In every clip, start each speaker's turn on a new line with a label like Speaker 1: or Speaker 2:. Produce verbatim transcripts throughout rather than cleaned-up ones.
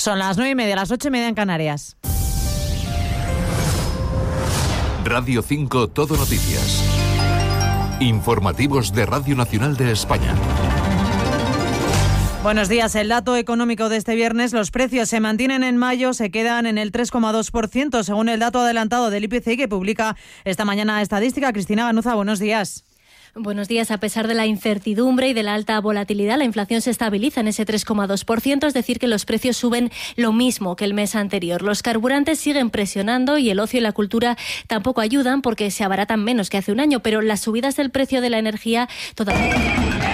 Speaker 1: Son las nueve y media, las ocho y media en Canarias.
Speaker 2: Radio cinco Todo Noticias. Informativos de Radio Nacional de España.
Speaker 1: Buenos días. El dato económico de este viernes, los precios se mantienen en mayo, se quedan en el tres coma dos por ciento, según el dato adelantado del I P C I que publica esta mañana Estadística. Cristina Ganuza, buenos días.
Speaker 3: Buenos días. A pesar de la incertidumbre y de la alta volatilidad, la inflación se estabiliza en ese tres coma dos por ciento, es decir, que los precios suben lo mismo que el mes anterior. Los carburantes siguen presionando y el ocio y la cultura tampoco ayudan porque se abaratan menos que hace un año, pero las subidas del precio de la energía todavía...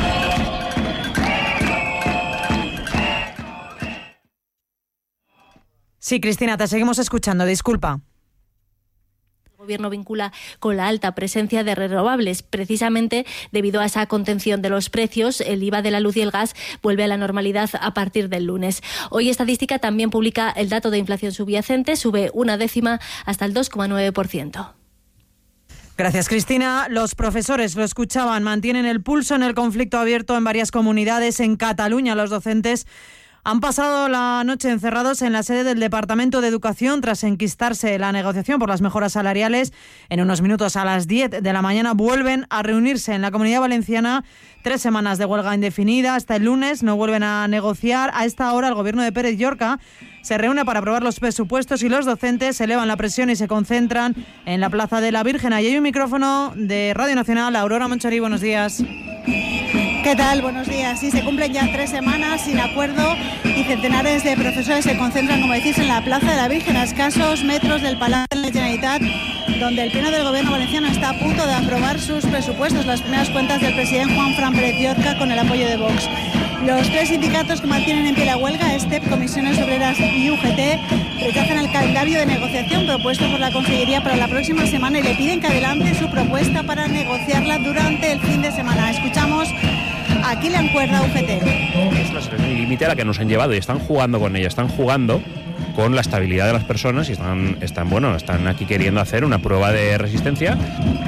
Speaker 1: Sí, Cristina, te seguimos escuchando, disculpa.
Speaker 3: El Gobierno vincula con la alta presencia de renovables. Precisamente debido a esa contención de los precios, el I V A de la luz y el gas vuelve a la normalidad a partir del lunes. Hoy Estadística también publica el dato de inflación subyacente, sube una décima hasta el dos coma nueve por ciento.
Speaker 1: Gracias, Cristina. Los profesores, lo escuchaban, mantienen el pulso en el conflicto abierto en varias comunidades. En Cataluña, los docentes han pasado la noche encerrados en la sede del Departamento de Educación tras enquistarse la negociación por las mejoras salariales. En unos minutos, a las diez de la mañana, vuelven a reunirse en la Comunidad Valenciana. Tres semanas de huelga indefinida. Hasta el lunes no vuelven a negociar. A esta hora, el Gobierno de Pérez Llorca se reúne para aprobar los presupuestos y los docentes elevan la presión y se concentran en la Plaza de la Virgen. Ahí hay un micrófono de Radio Nacional. Aurora Monchorí, buenos días.
Speaker 4: ¿Qué tal? Buenos días. Sí, se cumplen ya tres semanas sin acuerdo y centenares de profesores se concentran, como decís, en la Plaza de la Virgen, a escasos metros del Palacio de la Generalitat, donde el Pleno del Gobierno valenciano está a punto de aprobar sus presupuestos, las primeras cuentas del presidente Juan Fran Pérez Llorca con el apoyo de Vox. Los tres sindicatos que mantienen en pie la huelga, ESTEP, Comisiones Obreras y U G T, rechazan el calendario de negociación propuesto por la Consellería para la próxima semana y le piden que adelante su propuesta para negociarla durante el fin de semana. Escuchamos a Kilian Cuerda, U G T.
Speaker 5: Es la situación límite a la que nos han llevado y están jugando con ella, están jugando con la estabilidad de las personas y están, están, bueno, están aquí queriendo hacer una prueba de resistencia.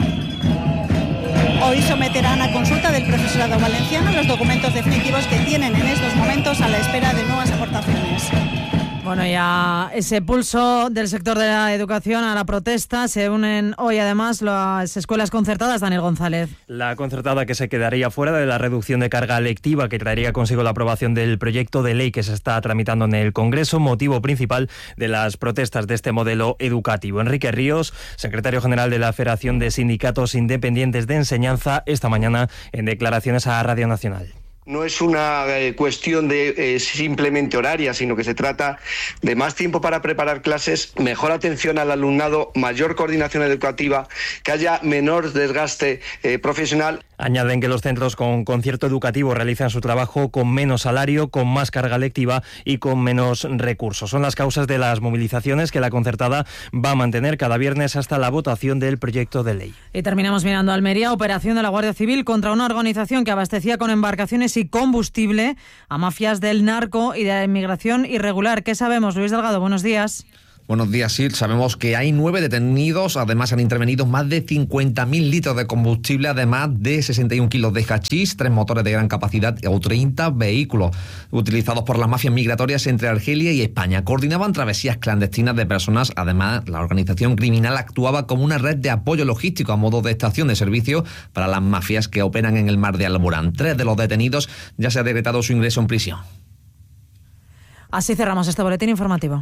Speaker 4: Hoy someterán a consulta del profesorado valenciano los documentos definitivos que tienen en estos momentos a la espera de nuevas aportaciones.
Speaker 1: Bueno, ya ese pulso del sector de la educación a la protesta, se unen hoy además las escuelas concertadas. Daniel González.
Speaker 6: La concertada que se quedaría fuera de la reducción de carga lectiva que traería consigo la aprobación del proyecto de ley que se está tramitando en el Congreso, motivo principal de las protestas de este modelo educativo. Enrique Ríos, secretario general de la Federación de Sindicatos Independientes de Enseñanza, esta mañana en declaraciones a Radio Nacional.
Speaker 7: No es una eh, cuestión de eh, simplemente horaria, sino que se trata de más tiempo para preparar clases, mejor atención al alumnado, mayor coordinación educativa, que haya menor desgaste eh, profesional.
Speaker 6: Añaden que los centros con concierto educativo realizan su trabajo con menos salario, con más carga lectiva y con menos recursos. Son las causas de las movilizaciones que la concertada va a mantener cada viernes hasta la votación del proyecto de ley.
Speaker 1: Y terminamos mirando a Almería. Operación de la Guardia Civil contra una organización que abastecía con embarcaciones y combustible a mafias del narco y de la inmigración irregular. ¿Qué sabemos? Luis Delgado, buenos días.
Speaker 8: Buenos días, sí. Sabemos que hay nueve detenidos, además han intervenido más de cincuenta mil litros de combustible, además de sesenta y un kilos de hachís, tres motores de gran capacidad o treinta vehículos utilizados por las mafias migratorias entre Argelia y España. Coordinaban travesías clandestinas de personas. Además, la organización criminal actuaba como una red de apoyo logístico a modo de estación de servicio para las mafias que operan en el mar de Alborán. Tres de los detenidos ya se ha decretado su ingreso en prisión.
Speaker 1: Así cerramos este boletín informativo.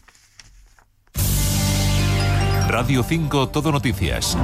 Speaker 2: Radio cinco Todo Noticias.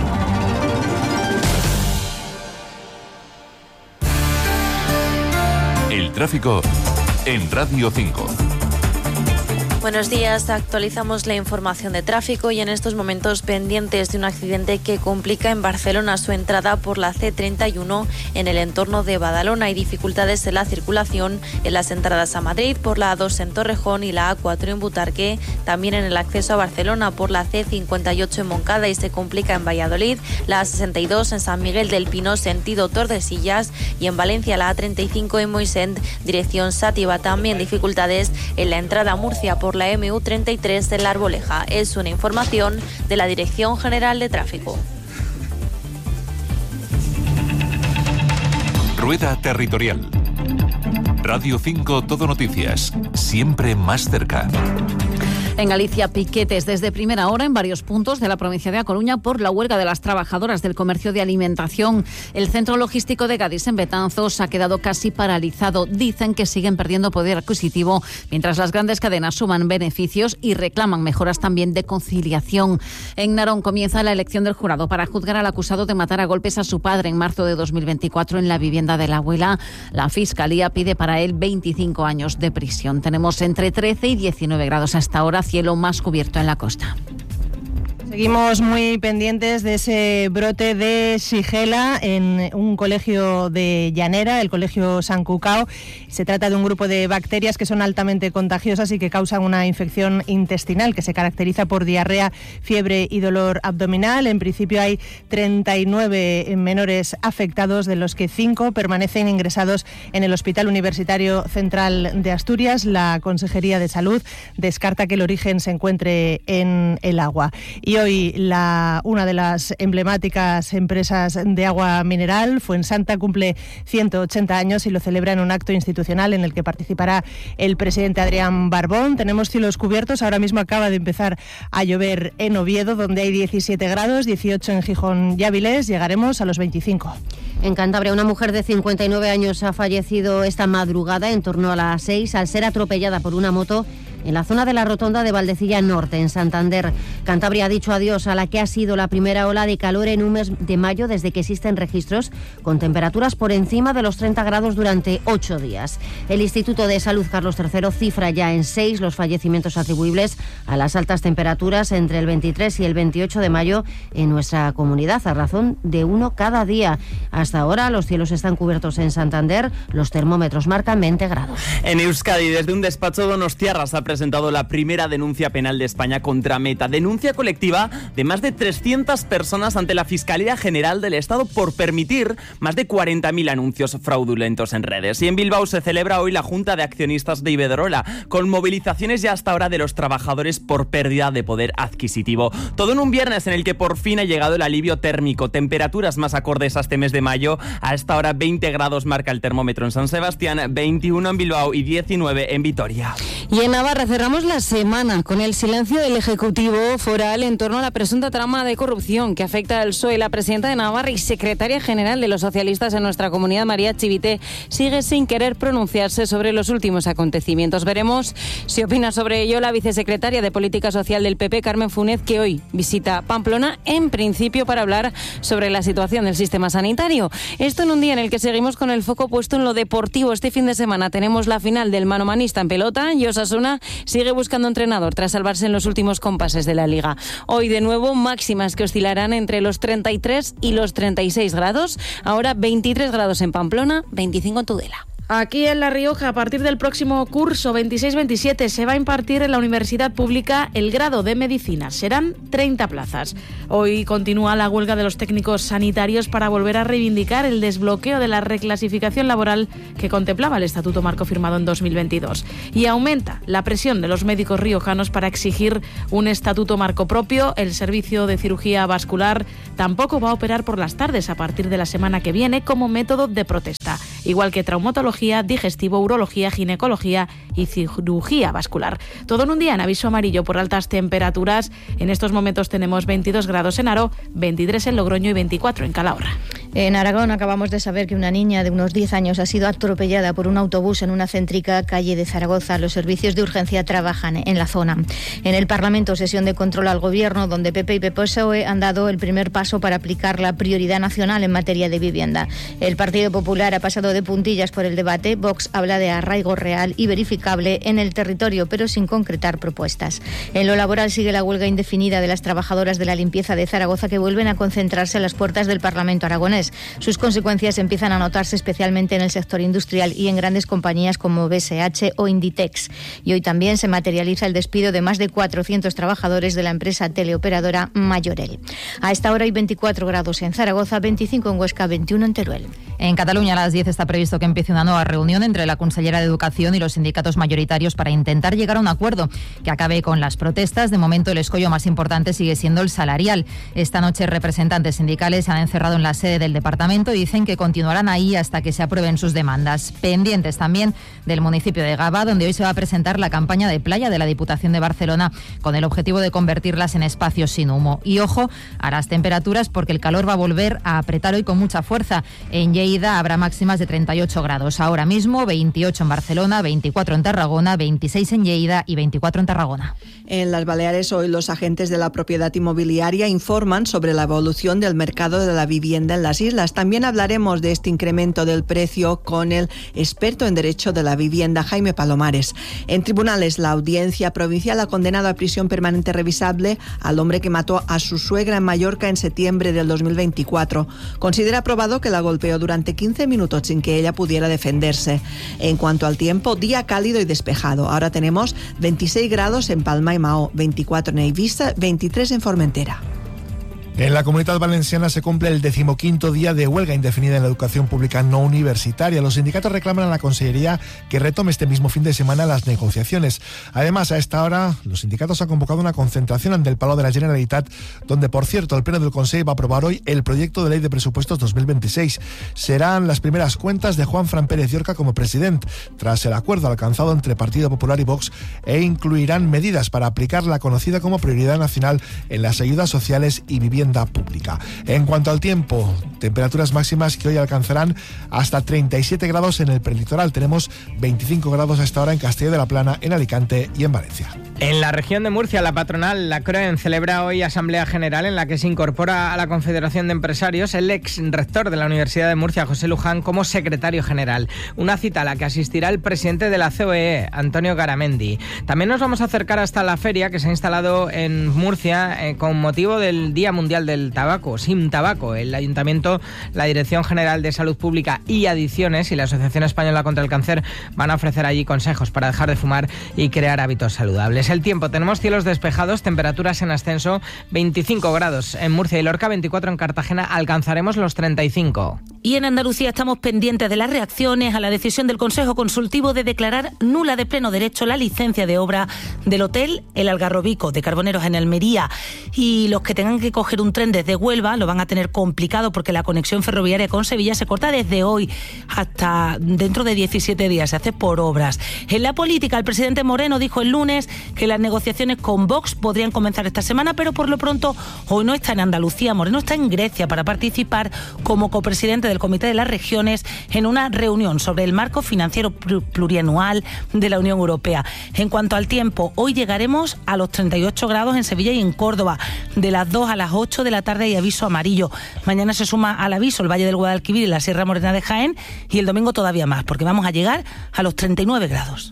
Speaker 2: El tráfico en Radio cinco.
Speaker 9: Buenos días, actualizamos la información de tráfico y en estos momentos pendientes de un accidente que complica en Barcelona su entrada por la ce treinta y uno en el entorno de Badalona. Hay dificultades en la circulación en las entradas a Madrid por la A dos en Torrejón y la A cuatro en Butarque, también en el acceso a Barcelona por la ce cincuenta y ocho en Moncada y se complica en Valladolid, la A sesenta y dos en San Miguel del Pino sentido Tordesillas y en Valencia la A treinta y cinco en Moixent dirección Sátiva. También dificultades en la entrada a Murcia por la eme u treinta y tres en La Arboleja. Es una información de la Dirección General de Tráfico.
Speaker 2: Rueda territorial. Radio cinco Todo Noticias, siempre más cerca.
Speaker 10: En Galicia, piquetes desde primera hora en varios puntos de la provincia de A Coruña por la huelga de las trabajadoras del comercio de alimentación. El centro logístico de Cádiz, en Betanzos, ha quedado casi paralizado. Dicen que siguen perdiendo poder adquisitivo mientras las grandes cadenas suman beneficios y reclaman mejoras también de conciliación. En Narón comienza la elección del jurado para juzgar al acusado de matar a golpes a su padre en marzo de dos mil veinticuatro en la vivienda de la abuela. La Fiscalía pide para él veinticinco años de prisión. Tenemos entre trece y diecinueve grados hasta ahora, cielo más cubierto en la costa.
Speaker 11: Seguimos muy pendientes de ese brote de Shigella en un colegio de Llanera, el colegio San Cucao. Se trata de un grupo de bacterias que son altamente contagiosas y que causan una infección intestinal que se caracteriza por diarrea, fiebre y dolor abdominal. En principio hay treinta y nueve menores afectados, de los que cinco permanecen ingresados en el Hospital Universitario Central de Asturias. La Consejería de Salud descarta que el origen se encuentre en el agua. Y hoy la, una de las emblemáticas empresas de agua mineral, Fuensanta, cumple ciento ochenta años y lo celebra en un acto institucional en el que participará el presidente Adrián Barbón. Tenemos cielos cubiertos, ahora mismo acaba de empezar a llover en Oviedo, donde hay diecisiete grados, dieciocho en Gijón y Avilés, llegaremos a los veinticinco.
Speaker 12: En Cantabria, una mujer de cincuenta y nueve años ha fallecido esta madrugada en torno a las seis al ser atropellada por una moto en la zona de la rotonda de Valdecilla Norte, en Santander. Cantabria ha dicho adiós a la que ha sido la primera ola de calor en un mes de mayo desde que existen registros con temperaturas por encima de los treinta grados durante ocho días. El Instituto de Salud Carlos tercero cifra ya en seis los fallecimientos atribuibles a las altas temperaturas entre el veintitrés y el veintiocho de mayo en nuestra comunidad, a razón de uno cada día. Hasta ahora los cielos están cubiertos en Santander, los termómetros marcan veinte grados.
Speaker 13: En Euskadi, desde un despacho donostiarra se ha presentado la primera denuncia penal de España contra Meta. Denuncia colectiva de más de trescientas personas ante la Fiscalía General del Estado por permitir más de cuarenta mil anuncios fraudulentos en redes. Y en Bilbao se celebra hoy la Junta de Accionistas de Iberdrola, con movilizaciones ya hasta ahora de los trabajadores por pérdida de poder adquisitivo. Todo en un viernes en el que por fin ha llegado el alivio térmico. Temperaturas más acordes a este mes de mayo. A esta hora veinte grados marca el termómetro en San Sebastián, veintiuno en Bilbao y diecinueve en Vitoria.
Speaker 14: Y en Navarra cerramos la semana con el silencio del Ejecutivo foral en torno a la presunta trama de corrupción que afecta al P S O E. La presidenta de Navarra y secretaria general de los socialistas en nuestra comunidad, María Chivite, sigue sin querer pronunciarse sobre los últimos acontecimientos. Veremos si opina sobre ello la vicesecretaria de Política Social del P P, Carmen Funes, que hoy visita Pamplona, en principio para hablar sobre la situación del sistema sanitario. Esto en un día en el que seguimos con el foco puesto en lo deportivo. Este fin de semana tenemos la final del manomanista en pelota y Osasuna sigue buscando entrenador tras salvarse en los últimos compases de la Liga. Hoy de nuevo máximas que oscilarán entre los treinta y tres y los treinta y seis grados. Ahora veintitrés grados en Pamplona, veinticinco en Tudela.
Speaker 15: Aquí en La Rioja, a partir del próximo curso veintiséis veintisiete, se va a impartir en la Universidad Pública el grado de Medicina. Serán treinta plazas. Hoy continúa la huelga de los técnicos sanitarios para volver a reivindicar el desbloqueo de la reclasificación laboral que contemplaba el Estatuto Marco firmado en dos mil veintidós. Y aumenta la presión de los médicos riojanos para exigir un Estatuto Marco propio. El Servicio de Cirugía Vascular tampoco va a operar por las tardes a partir de la semana que viene como método de protesta, igual que traumatología, digestivo, urología, ginecología y cirugía vascular. Todo en un día en aviso amarillo por altas temperaturas. En estos momentos tenemos veintidós grados en Haro, veintitrés en Logroño y veinticuatro en Calahorra.
Speaker 16: En Aragón acabamos de saber que una niña de unos diez años ha sido atropellada por un autobús en una céntrica calle de Zaragoza. Los servicios de urgencia trabajan en la zona. En el Parlamento, sesión de control al Gobierno, donde P P y P S O E han dado el primer paso para aplicar la prioridad nacional en materia de vivienda. El Partido Popular ha pasado de puntillas por el debate. Vox habla de arraigo real y verificable en el territorio, pero sin concretar propuestas. En lo laboral sigue la huelga indefinida de las trabajadoras de la limpieza de Zaragoza, que vuelven a concentrarse a las puertas del Parlamento aragonés. Sus consecuencias empiezan a notarse especialmente en el sector industrial y en grandes compañías como B S H o Inditex. Y hoy también se materializa el despido de más de cuatrocientos trabajadores de la empresa teleoperadora Mayorel. A esta hora hay veinticuatro grados en Zaragoza, veinticinco en Huesca, veintiuno en Teruel.
Speaker 10: En Cataluña, a las diez está
Speaker 17: está previsto que empiece una nueva reunión entre la consellera de Educación y los sindicatos mayoritarios para intentar llegar a un acuerdo que acabe con las protestas. De momento, el escollo más importante sigue siendo el salarial. Esta noche, representantes sindicales se han encerrado en la sede del departamento y dicen que continuarán ahí hasta que se aprueben sus demandas. Pendientes también del municipio de Gavà, donde hoy se va a presentar la campaña de playa de la Diputación de Barcelona con el objetivo de convertirlas en espacios sin humo. Y ojo a las temperaturas, porque el calor va a volver a apretar hoy con mucha fuerza. En Lleida habrá máximas de treinta y ocho grados. Ahora mismo veintiocho en Barcelona, veinticuatro en Tarragona, veintiséis en Lleida y veinticuatro en Tarragona.
Speaker 18: En las Baleares hoy los agentes de la propiedad inmobiliaria informan sobre la evolución del mercado de la vivienda en las islas. También hablaremos de este incremento del precio con el experto en derecho de la vivienda, Jaime Palomares. En tribunales, la audiencia provincial ha condenado a prisión permanente revisable al hombre que mató a su suegra en Mallorca en septiembre del dos mil veinticuatro. Considera probado que la golpeó durante quince minutos sin que ella pudiera defenderse. En cuanto al tiempo, día cálido y despejado. Ahora tenemos veintiséis grados en Palma y Mahó, veinticuatro en Eivissa, veintitrés en Formentera.
Speaker 19: En la Comunidad Valenciana se cumple el decimoquinto día de huelga indefinida en la educación pública no universitaria. Los sindicatos reclaman a la Consellería que retome este mismo fin de semana las negociaciones. Además, a esta hora, los sindicatos han convocado una concentración ante el Palau de la Generalitat, donde, por cierto, el Pleno del Consejo va a aprobar hoy el proyecto de ley de presupuestos dos mil veintiséis. Serán las primeras cuentas de Juan Fran Pérez Llorca como presidente, tras el acuerdo alcanzado entre Partido Popular y Vox, e incluirán medidas para aplicar la conocida como prioridad nacional en las ayudas sociales y vivienda pública. En cuanto al tiempo, temperaturas máximas que hoy alcanzarán hasta treinta y siete grados en el prelitoral. Tenemos veinticinco grados a esta hora en Castelló de la Plana, en Alicante y en Valencia.
Speaker 20: En la región de Murcia, la patronal, la CROEN, celebra hoy Asamblea General en la que se incorpora a la Confederación de Empresarios el ex rector de la Universidad de Murcia, José Luján, como secretario general. Una cita a la que asistirá el presidente de la C O E, Antonio Garamendi. También nos vamos a acercar hasta la feria que se ha instalado en Murcia eh, con motivo del Día Mundial del Tabaco, Sin Tabaco. El Ayuntamiento, la Dirección General de Salud Pública y Adicciones y la Asociación Española contra el Cáncer van a ofrecer allí consejos para dejar de fumar y crear hábitos saludables. El tiempo, tenemos cielos despejados, temperaturas en ascenso, veinticinco grados en Murcia y Lorca, veinticuatro en Cartagena, alcanzaremos los treinta y cinco.
Speaker 21: Y en Andalucía estamos pendientes de las reacciones a la decisión del Consejo Consultivo de declarar nula de pleno derecho la licencia de obra del hotel El Algarrobico de Carboneros en Almería. Y los que tengan que coger un tren desde Huelva lo van a tener complicado porque la conexión ferroviaria con Sevilla se corta desde hoy hasta dentro de diecisiete días, se hace por obras. En la política, el presidente Moreno dijo el lunes que las negociaciones con Vox podrían comenzar esta semana, pero por lo pronto hoy no está en Andalucía. Moreno está en Grecia para participar como copresidente del Comité de las Regiones en una reunión sobre el marco financiero plurianual de la Unión Europea. En cuanto al tiempo, hoy llegaremos a los treinta y ocho grados en Sevilla y en Córdoba. De las dos a las ocho de la tarde hay aviso amarillo. Mañana se suma al aviso el Valle del Guadalquivir y la Sierra Morena de Jaén, y el domingo todavía más, porque vamos a llegar a los treinta y nueve grados.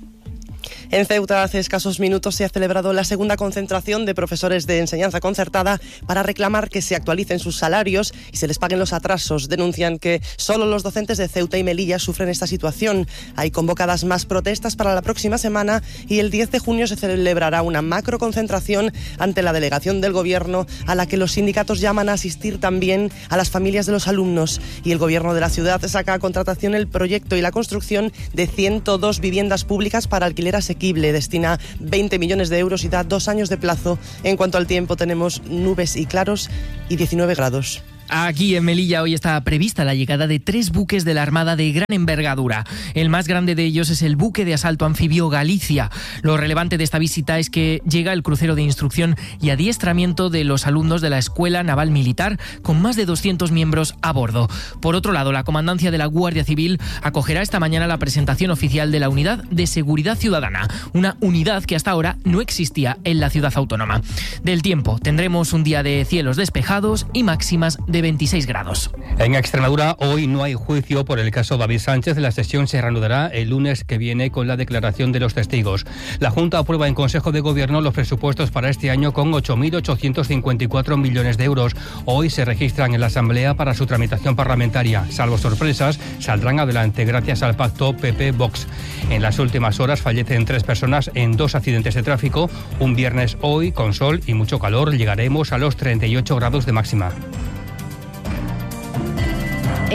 Speaker 22: En Ceuta, hace escasos minutos, se ha celebrado la segunda concentración de profesores de enseñanza concertada para reclamar que se actualicen sus salarios y se les paguen los atrasos. Denuncian que solo los docentes de Ceuta y Melilla sufren esta situación. Hay convocadas más protestas para la próxima semana y el diez de junio se celebrará una macroconcentración ante la delegación del Gobierno, a la que los sindicatos llaman a asistir también a las familias de los alumnos. Y el Gobierno de la ciudad saca a contratación el proyecto y la construcción de ciento dos viviendas públicas para alquiler asequible. Destina veinte millones de euros y da dos años de plazo. En cuanto al tiempo, tenemos nubes y claros y diecinueve grados.
Speaker 23: Aquí en Melilla hoy está prevista la llegada de tres buques de la Armada de gran envergadura. El más grande de ellos es el buque de asalto anfibio Galicia. Lo relevante de esta visita es que llega el crucero de instrucción y adiestramiento de los alumnos de la Escuela Naval Militar, con más de doscientos miembros a bordo. Por otro lado, la Comandancia de la Guardia Civil acogerá esta mañana la presentación oficial de la Unidad de Seguridad Ciudadana, una unidad que hasta ahora no existía en la ciudad autónoma. Del tiempo, tendremos un día de cielos despejados y máximas de de veintiséis grados.
Speaker 24: En Extremadura hoy no hay juicio por el caso David Sánchez. La sesión se reanudará el lunes que viene con la declaración de los testigos. La Junta aprueba en Consejo de Gobierno los presupuestos para este año con ocho mil ochocientos cincuenta y cuatro millones de euros. Hoy se registran en la Asamblea para su tramitación parlamentaria. Salvo sorpresas, saldrán adelante gracias al pacto P P-Vox. En las últimas horas fallecen tres personas en dos accidentes de tráfico. Un viernes hoy, con sol y mucho calor, llegaremos a los treinta y ocho grados de máxima.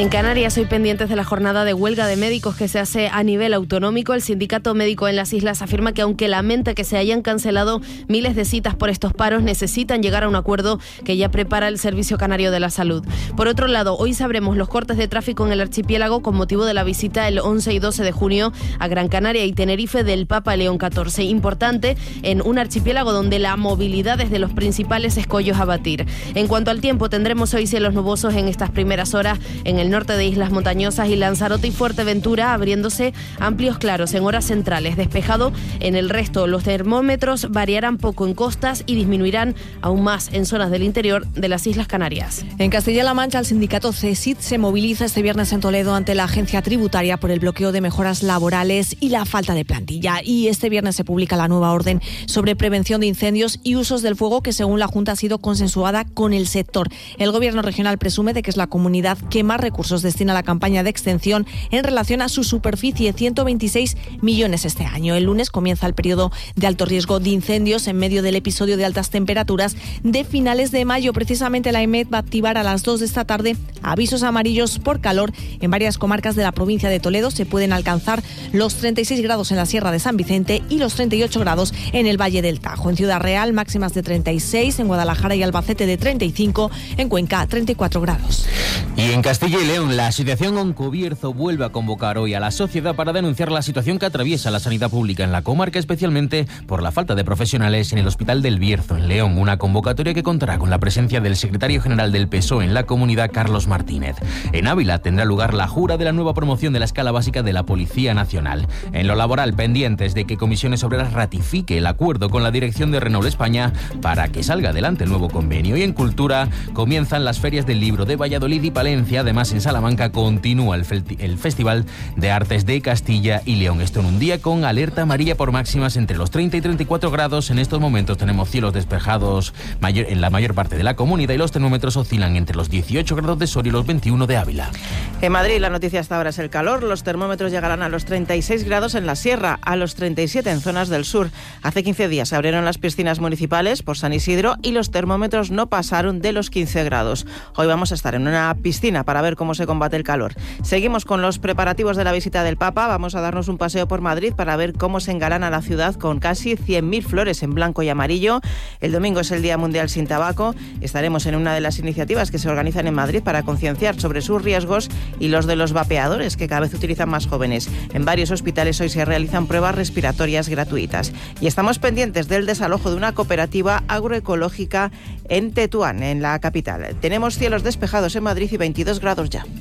Speaker 3: En Canarias, hoy pendientes de la jornada de huelga de médicos que se hace a nivel autonómico, el sindicato médico en las islas afirma que aunque lamenta que se hayan cancelado miles de citas por estos paros, necesitan llegar a un acuerdo que ya prepara el Servicio Canario de la Salud. Por otro lado, hoy sabremos los cortes de tráfico en el archipiélago con motivo de la visita el once y doce de junio a Gran Canaria y Tenerife del Papa León catorce. Importante en un archipiélago donde la movilidad es de los principales escollos a batir. En cuanto al tiempo, tendremos hoy cielos nubosos en estas primeras horas en el norte de islas montañosas y Lanzarote y Fuerteventura, abriéndose amplios claros en horas centrales. Despejado en el resto. Los termómetros variarán poco en costas y disminuirán aún más en zonas del interior de las Islas Canarias.
Speaker 4: En Castilla-La Mancha, el sindicato CESID se moviliza este viernes en Toledo ante la agencia tributaria por el bloqueo de mejoras laborales y la falta de plantilla. Y este viernes se publica la nueva orden sobre prevención de incendios y usos del fuego que, según la Junta, ha sido consensuada con el sector. El gobierno regional presume de que es la comunidad que más recursos destina a la campaña de extensión en relación a su superficie, ciento veintiséis millones este año. El lunes comienza el periodo de alto riesgo de incendios en medio del episodio de altas temperaturas de finales de mayo. Precisamente la EMET va a activar a las dos de esta tarde avisos amarillos por calor en varias comarcas de la provincia de Toledo. Se pueden alcanzar los treinta y seis grados en la Sierra de San Vicente y los treinta y ocho grados en el Valle del Tajo. En Ciudad Real, máximas de treinta y seis, en Guadalajara y Albacete de treinta y cinco, en Cuenca treinta y cuatro grados.
Speaker 5: Y en Castilla y León, la Asociación Oncobierzo vuelve a convocar hoy a la sociedad para denunciar la situación que atraviesa la sanidad pública en la comarca, especialmente por la falta de profesionales en el Hospital del Bierzo, en León. Una convocatoria que contará con la presencia del secretario general del P S O E en la comunidad, Carlos Martínez. En Ávila tendrá lugar la jura de la nueva promoción de la escala básica de la Policía Nacional. En lo laboral, pendientes de que Comisiones Obreras ratifique el acuerdo con la dirección de Renault España para que salga adelante el nuevo convenio. Y en Cultura comienzan las ferias del libro de Valladolid y Palencia. Además, en Salamanca continúa el, el Festival de Artes de Castilla y León. Esto en un día con alerta amarilla por máximas entre los treinta y treinta y cuatro grados. En estos momentos tenemos cielos despejados mayor, en la mayor parte de la comunidad y los termómetros oscilan entre los dieciocho grados de Soria y los veintiuno de Ávila.
Speaker 7: En Madrid la noticia hasta ahora es el calor. Los termómetros llegarán a los treinta y seis grados en la sierra, a los treinta y siete en zonas del sur. Hace quince días se abrieron las piscinas municipales por San Isidro y los termómetros no pasaron de los quince grados. Hoy vamos a estar en una piscina para ver cómo se combate el calor. Seguimos con los preparativos de la visita del Papa. Vamos a darnos un paseo por Madrid para ver cómo se engalana la ciudad con casi cien mil flores en blanco y amarillo. El domingo es el Día Mundial sin Tabaco. Estaremos en una de las iniciativas que se organizan en Madrid para concienciar sobre sus riesgos y los de los vapeadores que cada vez utilizan más jóvenes. En varios hospitales hoy se realizan pruebas respiratorias gratuitas. Y estamos pendientes del desalojo de una cooperativa agroecológica en Tetuán, en la capital. Tenemos cielos despejados en Madrid y veintidós grados ya.